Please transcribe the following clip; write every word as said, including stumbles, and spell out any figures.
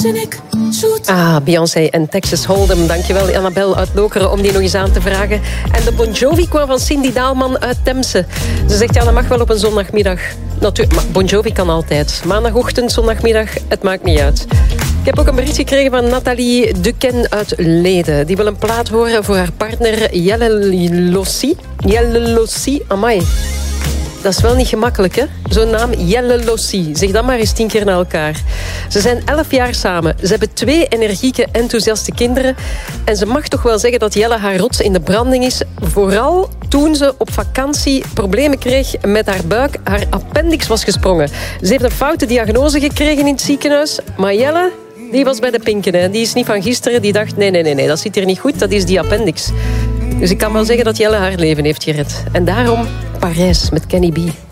Ah, Beyoncé en Texas Hold'em. Dankjewel, Annabel uit Lokeren, om die nog eens aan te vragen. En de Bon Jovi kwam van Cindy Daalman uit Temse. Ze zegt, ja, dat mag wel op een zondagmiddag. Natuurlijk, maar Bon Jovi kan altijd. Maandagochtend, zondagmiddag, het maakt niet uit. Ik heb ook een bericht gekregen van Nathalie Duquesne uit Leden. Die wil een plaat horen voor haar partner Jelle Lossi. Jelle Lossi, amai. Dat is wel niet gemakkelijk, hè? Zo'n naam, Jelle Lossi. Zeg dat maar eens tien keer naar elkaar. Ze zijn elf jaar samen. Ze hebben twee energieke, enthousiaste kinderen. En ze mag toch wel zeggen dat Jelle haar rots in de branding is. Vooral toen ze op vakantie problemen kreeg met haar buik. Haar appendix was gesprongen. Ze heeft een foute diagnose gekregen in het ziekenhuis. Maar Jelle, die was bij de pinken. Hè. Die is niet van gisteren. Die dacht, nee, nee, nee, nee, dat zit hier niet goed. Dat is die appendix. Dus ik kan wel zeggen dat Jelle haar leven heeft gered. En daarom Parijs met Kenny B.